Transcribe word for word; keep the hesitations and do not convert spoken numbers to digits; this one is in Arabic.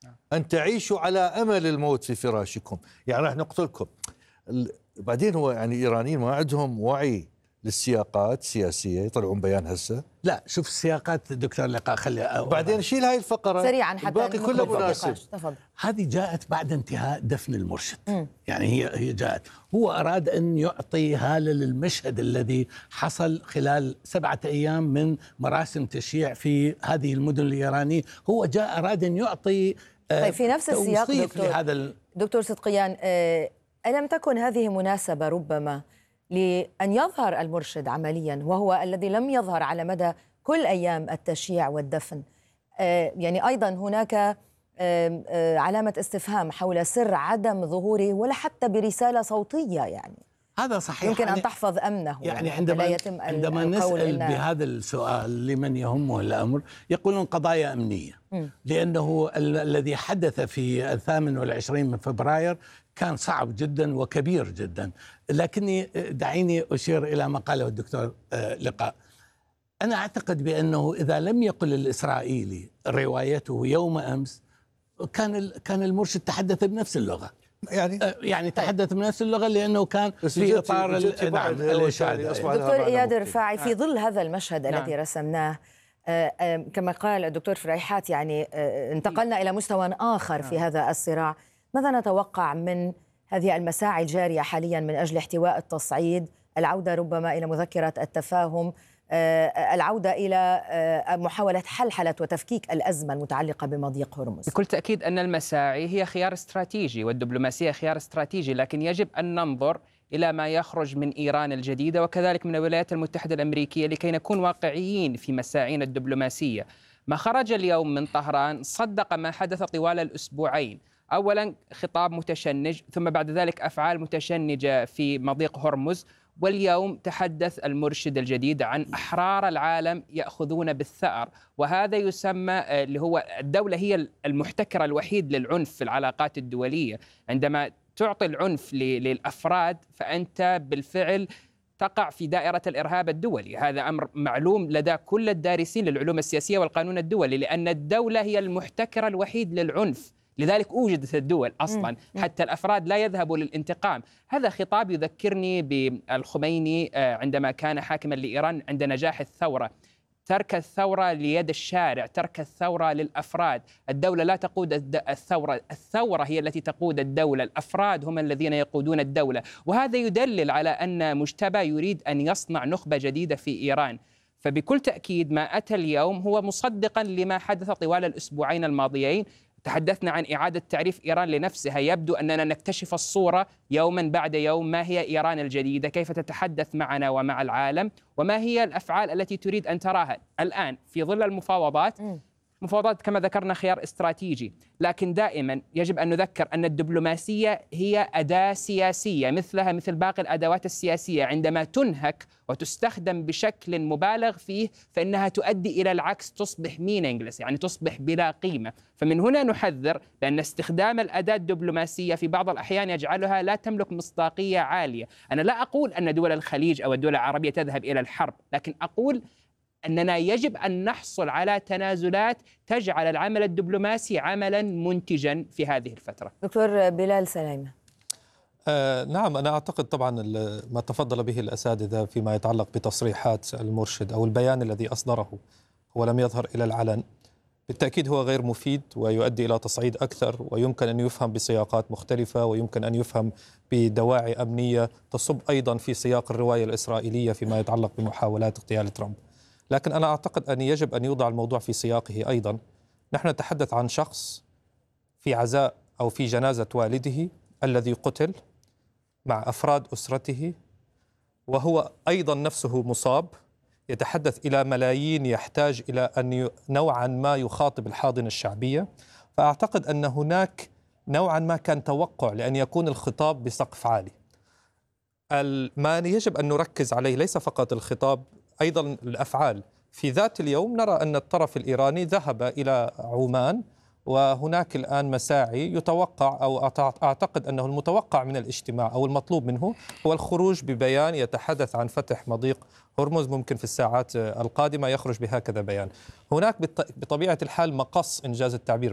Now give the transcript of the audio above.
أن تعيشوا على أمل الموت في فراشكم، يعني راح نقتلكم. بعدين هو يعني الإيرانيين ما عندهم وعي للسياقات السياسية يطلعون بيان هسه؟ لا، شوف السياقات دكتور لقاء، خلي بعدين شيل هاي الفقرة سريعا حتى الباقي كله مناسب. تفضل. هذه جاءت بعد انتهاء دفن المرشد. م. يعني هي هي جاءت، هو أراد أن يعطي هالة للمشهد الذي حصل خلال سبعة أيام من مراسم تشييع في هذه المدن الإيرانية. هو جاء أراد أن يعطي طيب في نفس السياق دكتور, لهذا ال... دكتور صدقيان، ألم تكن هذه مناسبة ربما لأن يظهر المرشد عمليا، وهو الذي لم يظهر على مدى كل أيام التشييع والدفن؟ يعني أيضا هناك علامة استفهام حول سر عدم ظهوره ولا حتى برسالة صوتية، يعني هذا صحيح، يمكن يعني أن تحفظ أمنه. يعني عندما, لا يتم عندما نسأل بهذا السؤال لمن يهمه الأمر يقولون قضايا أمنية. م. لأنه ال الذي حدث في الثامن والعشرين من فبراير كان صعب جدا وكبير جدا. لكني دعيني أشير إلى ما قاله الدكتور لقاء. أنا أعتقد بأنه إذا لم يقل الإسرائيلي روايته يوم أمس كان كان المرشد تحدث بنفس اللغة، يعني يعني تحدث بنفس اللغة لأنه كان في إطار نعم الإشادة. دكتور إياد الرفاعي، في ظل هذا المشهد نعم. الذي رسمناه كما قال الدكتور فريحات، يعني انتقلنا إلى مستوى آخر في هذا الصراع. ماذا نتوقع من هذه المساعي الجارية حاليا من أجل احتواء التصعيد، العودة ربما إلى مذكرة التفاهم، العودة إلى محاولة حلحلة وتفكيك الأزمة المتعلقة بمضيق هرمز؟ بكل تأكيد أن المساعي هي خيار استراتيجي والدبلوماسية خيار استراتيجي، لكن يجب أن ننظر إلى ما يخرج من إيران الجديدة وكذلك من الولايات المتحدة الأمريكية لكي نكون واقعيين في مساعينا الدبلوماسية. ما خرج اليوم من طهران صدق ما حدث طوال الأسبوعين. أولا خطاب متشنج، ثم بعد ذلك أفعال متشنجة في مضيق هرمز، واليوم تحدث المرشد الجديد عن أحرار العالم يأخذون بالثأر، وهذا يسمى اللي هو الدولة هي المحتكر الوحيد للعنف في العلاقات الدولية. عندما تعطي العنف للأفراد فأنت بالفعل تقع في دائرة الإرهاب الدولي. هذا أمر معلوم لدى كل الدارسين للعلوم السياسية والقانون الدولي، لأن الدولة هي المحتكر الوحيد للعنف، لذلك أوجدت الدول أصلا حتى الأفراد لا يذهبوا للانتقام. هذا خطاب يذكرني بالخميني عندما كان حاكما لإيران عند نجاح الثورة. ترك الثورة ليد الشارع، ترك الثورة للأفراد. الدولة لا تقود الثورة، الثورة هي التي تقود الدولة، الأفراد هم الذين يقودون الدولة. وهذا يدلل على أن مجتبى يريد أن يصنع نخبة جديدة في إيران. فبكل تأكيد ما أتى اليوم هو مصدقا لما حدث طوال الأسبوعين الماضيين. تحدثنا عن إعادة تعريف إيران لنفسها. يبدو أننا نكتشف الصورة يوما بعد يوم. ما هي إيران الجديدة؟ كيف تتحدث معنا ومع العالم؟ وما هي الأفعال التي تريد أن تراها الآن في ظل المفاوضات؟ مفاوضات كما ذكرنا خيار استراتيجي، لكن دائما يجب أن نذكر أن الدبلوماسية هي أداة سياسية مثلها مثل باقي الأدوات السياسية. عندما تنهك وتستخدم بشكل مبالغ فيه فإنها تؤدي إلى العكس، تصبح meaningless، يعني تصبح بلا قيمة. فمن هنا نحذر بأن استخدام الأداة الدبلوماسية في بعض الأحيان يجعلها لا تملك مصداقية عالية. أنا لا أقول أن دول الخليج أو الدول العربية تذهب إلى الحرب، لكن أقول أننا يجب أن نحصل على تنازلات تجعل العمل الدبلوماسي عملا منتجا في هذه الفترة. دكتور بلال سليمة. آه نعم، أنا أعتقد طبعا ما تفضل به الأساتذة فيما يتعلق بتصريحات المرشد أو البيان الذي أصدره هو لم يظهر إلى العلن، بالتأكيد هو غير مفيد ويؤدي إلى تصعيد أكثر، ويمكن أن يفهم بسياقات مختلفة، ويمكن أن يفهم بدواعي أمنية تصب أيضا في سياق الرواية الإسرائيلية فيما يتعلق بمحاولات اغتيال ترامب. لكن أنا أعتقد أن يجب أن يوضع الموضوع في سياقه أيضا. نحن نتحدث عن شخص في عزاء أو في جنازة والده الذي قتل مع أفراد أسرته، وهو أيضا نفسه مصاب، يتحدث إلى ملايين، يحتاج إلى أن نوعا ما يخاطب الحاضنة الشعبية. فأعتقد أن هناك نوعا ما كان توقع لأن يكون الخطاب بسقف عالي. ما يجب أن نركز عليه ليس فقط الخطاب، أيضا الأفعال. في ذات اليوم نرى أن الطرف الإيراني ذهب إلى عمان، وهناك الآن مساعي يتوقع أو أعتقد أنه المتوقع من الاجتماع أو المطلوب منه هو الخروج ببيان يتحدث عن فتح مضيق هرمز. ممكن في الساعات القادمة يخرج بهكذا بيان. هناك بطبيعة الحال مقص إنجاز التعبير